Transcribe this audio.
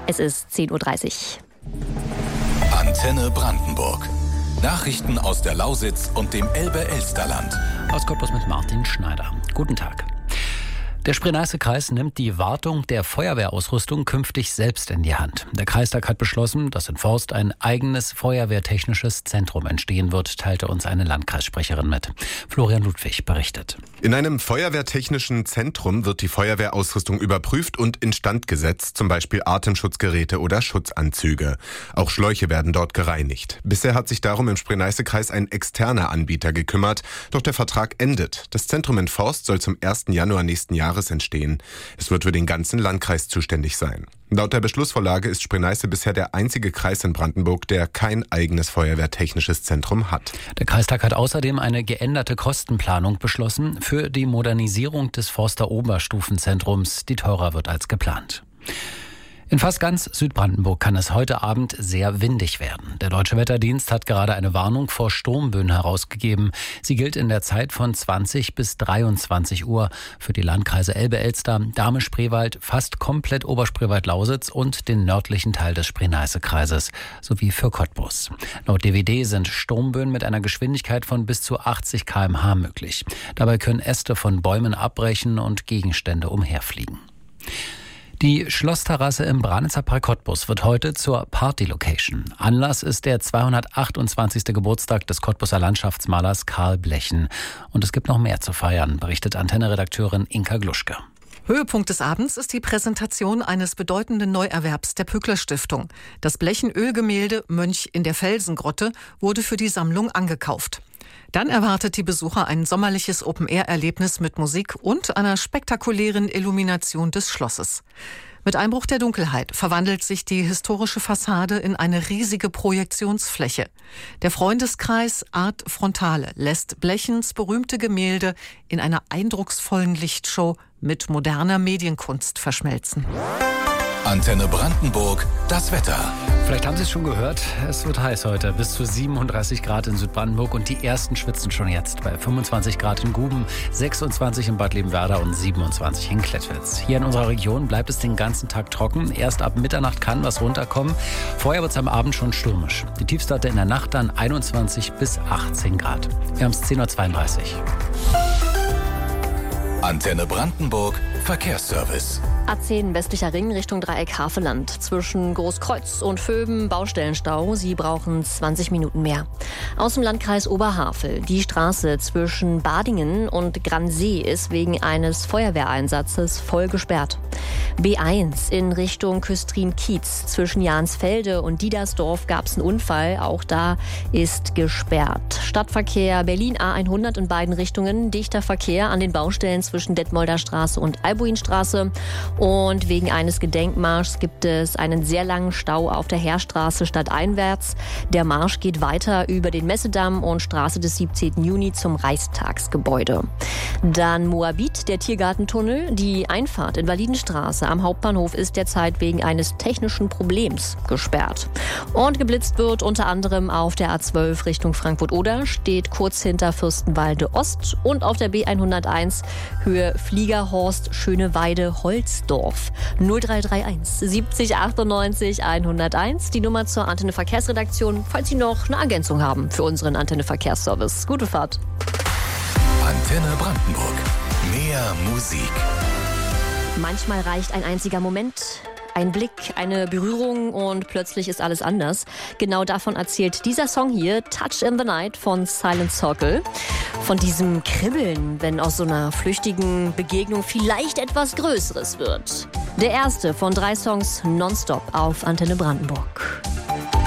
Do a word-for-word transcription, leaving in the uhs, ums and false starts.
Es ist zehn Uhr dreißig. Antenne Brandenburg. Nachrichten aus der Lausitz und dem Elbe-Elsterland. Aus Cottbus mit Martin Schneider. Guten Tag. Der Spree-Neiße-Kreis nimmt die Wartung der Feuerwehrausrüstung künftig selbst in die Hand. Der Kreistag hat beschlossen, dass in Forst ein eigenes feuerwehrtechnisches Zentrum entstehen wird, teilte uns eine Landkreissprecherin mit. Florian Ludwig berichtet. In einem feuerwehrtechnischen Zentrum wird die Feuerwehrausrüstung überprüft und instand gesetzt, zum Beispiel Atemschutzgeräte oder Schutzanzüge. Auch Schläuche werden dort gereinigt. Bisher hat sich darum im Spree-Neiße-Kreis ein externer Anbieter gekümmert, doch der Vertrag endet. Das Zentrum in Forst soll zum ersten Januar nächsten Jahres entstehen. Es wird für den ganzen Landkreis zuständig sein. Laut der Beschlussvorlage ist Spree-Neiße bisher der einzige Kreis in Brandenburg, der kein eigenes feuerwehrtechnisches Zentrum hat. Der Kreistag hat außerdem eine geänderte Kostenplanung beschlossen für die Modernisierung des Forster Oberstufenzentrums, die teurer wird als geplant. In fast ganz Südbrandenburg kann es heute Abend sehr windig werden. Der Deutsche Wetterdienst hat gerade eine Warnung vor Sturmböen herausgegeben. Sie gilt in der Zeit von zwanzig bis dreiundzwanzig Uhr für die Landkreise Elbe-Elster, Dahme-Spreewald, fast komplett Oberspreewald-Lausitz und den nördlichen Teil des Spree-Neiße-Kreises sowie für Cottbus. Laut D W D sind Sturmböen mit einer Geschwindigkeit von bis zu achtzig Kilometer pro Stunde möglich. Dabei können Äste von Bäumen abbrechen und Gegenstände umherfliegen. Die Schlossterrasse im Branitzer Park Cottbus wird heute zur Party-Location. Anlass ist der zweihundertachtundzwanzigste Geburtstag des Cottbuser Landschaftsmalers Karl Blechen. Und es gibt noch mehr zu feiern, berichtet Antenne-Redakteurin Inka Gluschke. Höhepunkt des Abends ist die Präsentation eines bedeutenden Neuerwerbs der Pückler Stiftung. Das Blechen-Ölgemälde Mönch in der Felsengrotte wurde für die Sammlung angekauft. Dann erwartet die Besucher ein sommerliches Open-Air-Erlebnis mit Musik und einer spektakulären Illumination des Schlosses. Mit Einbruch der Dunkelheit verwandelt sich die historische Fassade in eine riesige Projektionsfläche. Der Freundeskreis Art Frontale lässt Blechens berühmte Gemälde in einer eindrucksvollen Lichtshow mit moderner Medienkunst verschmelzen. Antenne Brandenburg, das Wetter. Vielleicht haben Sie es schon gehört, es wird heiß heute, bis zu siebenunddreißig Grad in Südbrandenburg und die ersten schwitzen schon jetzt bei fünfundzwanzig Grad in Guben, sechsundzwanzig in Bad Liebenwerda und siebenundzwanzig in Klettwitz. Hier in unserer Region bleibt es den ganzen Tag trocken, erst ab Mitternacht kann was runterkommen, vorher wird es am Abend schon stürmisch. Die Tiefstwerte in der Nacht dann einundzwanzig bis achtzehn Grad. Wir haben es zehn Uhr zweiunddreißig. Antenne Brandenburg, Verkehrsservice. A zehn westlicher Ring Richtung Dreieck Havelland. Zwischen Großkreuz und Vöben Baustellenstau. Sie brauchen zwanzig Minuten mehr. Aus dem Landkreis Oberhavel. Die Straße zwischen Badingen und Gransee ist wegen eines Feuerwehreinsatzes voll gesperrt. B eins in Richtung Küstrin-Kiez. Zwischen Jansfelde und Diedersdorf gab es einen Unfall. Auch da ist gesperrt. Stadtverkehr Berlin A hundert in beiden Richtungen. Dichter Verkehr an den Baustellen zwischen Detmolder Straße und Albuinstraße. Und wegen eines Gedenkmarschs gibt es einen sehr langen Stau auf der Heerstraße stadteinwärts. Der Marsch geht weiter über den Messedamm und Straße des siebzehnten Juni zum Reichstagsgebäude. Dann Moabit, der Tiergartentunnel. Die Einfahrt in Validenstraße am Hauptbahnhof ist derzeit wegen eines technischen Problems gesperrt. Und geblitzt wird unter anderem auf der A zwölf Richtung Frankfurt-Oder, steht kurz hinter Fürstenwalde Ost, und auf der B hunderteins Höhe Fliegerhorst Schöneweide Holzdorf. null drei drei eins siebzig achtundneunzig hunderteins, die Nummer zur Antenne Verkehrsredaktion, falls Sie noch eine Ergänzung haben für unseren Antenne Verkehrsservice. Gute Fahrt. Antenne Brandenburg. Mehr Musik. Manchmal reicht ein einziger Moment, ein Blick, eine Berührung und plötzlich ist alles anders. Genau davon erzählt dieser Song hier, Touch in the Night von Silent Circle. Von diesem Kribbeln, wenn aus so einer flüchtigen Begegnung vielleicht etwas Größeres wird. Der erste von drei Songs nonstop auf Antenne Brandenburg.